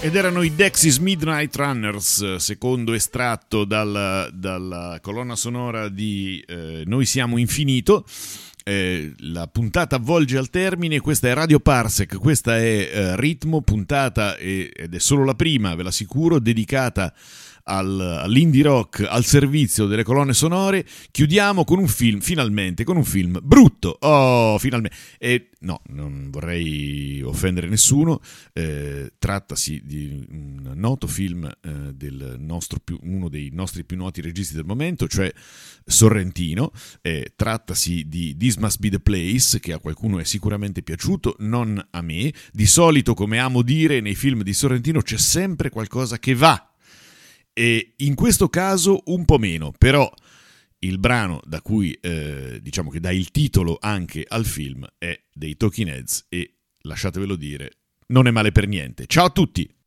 Ed erano i Dexys Midnight Runners, secondo estratto dalla colonna sonora di Noi siamo infinito. La puntata volge al termine. Questa è Radio Parsec, questa è Ritmo, puntata ed è solo la prima, ve l'assicuro, dedicata all'indie rock, al servizio delle colonne sonore. Chiudiamo con un film, finalmente, con un film brutto. Oh, finalmente. E no, non vorrei offendere nessuno. Trattasi di un noto film uno dei nostri più noti registi del momento, cioè Sorrentino. Trattasi di This Must Be the Place, che a qualcuno è sicuramente piaciuto, non a me. Di solito, come amo dire, nei film di Sorrentino c'è sempre qualcosa che va. E in questo caso un po' meno, però il brano da cui diciamo che dà il titolo anche al film è dei Talking Heads e, lasciatevelo dire, non è male per niente. Ciao a tutti!